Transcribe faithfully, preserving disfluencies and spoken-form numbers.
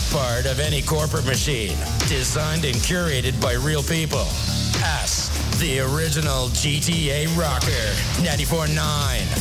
not part of any corporate machine. Designed and curated by real people. Ask the original G T A rocker. ninety-four point nine